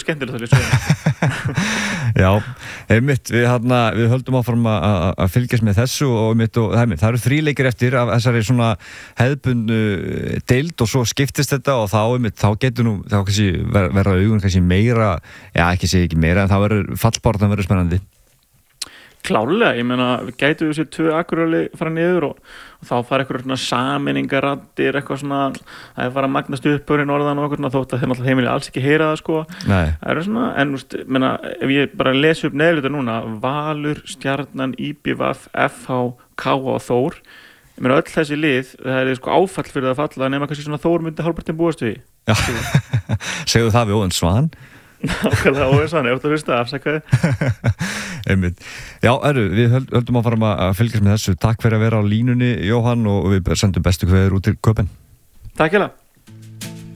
skemmtilegt að lesa. Já, einmitt, við höldum áfram að fylgjast með þessu og það eru 3 leikir eftir af þessari svona hefðbundnu deild og svo skiptist þetta og þá getur þá kannski verða augun kannski meira, ekki meira en þá verður fallbaráttan verður spennandi. Klárlega, ég meina, við gætum þessi 2 Akureyri fara niður og þá fara eitthvað svona sameiningaraddir, eitthvað svona, það er fara að magnast upp í norðan og eitthvað, þótt að þeir náttúrulega heimili alls ekki heyra það, sko. Nei. Það eru svona, en, meina, ef ég bara lesi upp neðluta núna, Valur, Stjarnan, IBVF, FH, KA og Þór, ég meina, öll þessi lið, það er sko áfall fyrir það að falla, nema kannski svona Þór myndi hálfpartinn búast við. Já, segðu það við Óðinn Svan. Nákvæmlega Óðinn Svan, ég ætti að hlusta, afsakaði. Einmitt. Já, við höldum að fara að fylgjast með þessu. Takk fyrir að vera á línunni, Jóhann, og við sendum bestu kveður út til Köpen. Takk hérlega.